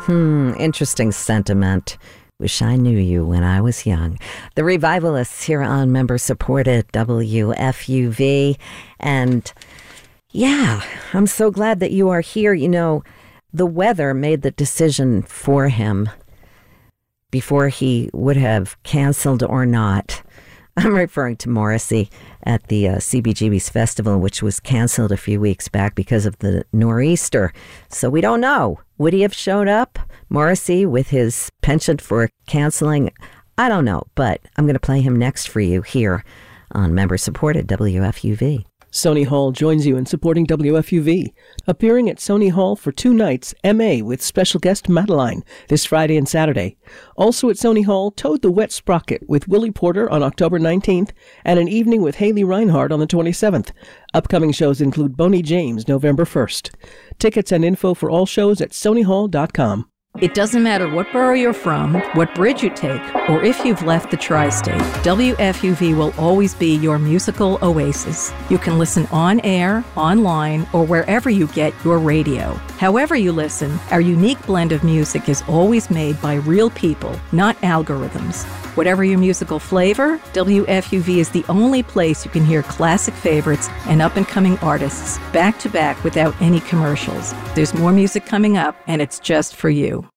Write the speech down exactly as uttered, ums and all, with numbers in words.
Hmm, interesting sentiment. Wish I knew you when I was young. The Revivalists here on member-supported W F U V. And yeah, I'm so glad that you are here. You know, the weather made the decision for him before he would have canceled or not. I'm referring to Morrissey at the uh, C B G B's festival, which was canceled a few weeks back because of the nor'easter. So we don't know. Would he have showed up, Morrissey, with his penchant for canceling? I don't know, but I'm going to play him next for you here on member-supported W F U V. Sony Hall joins you in supporting W F U V. Appearing at Sony Hall for two nights, M A with special guest Madeline this Friday and Saturday. Also at Sony Hall, Toad the Wet Sprocket with Willie Porter on October nineteenth and an evening with Haley Reinhardt on the twenty-seventh. Upcoming shows include Boney James November first. Tickets and info for all shows at sony hall dot com. It doesn't matter what borough you're from, what bridge you take, or if you've left the tri-state, W F U V will always be your musical oasis. You can listen on air, online, or wherever you get your radio. However you listen, our unique blend of music is always made by real people, not algorithms. Whatever your musical flavor, W F U V is the only place you can hear classic favorites and up-and-coming artists back-to-back without any commercials. There's more music coming up, and it's just for you.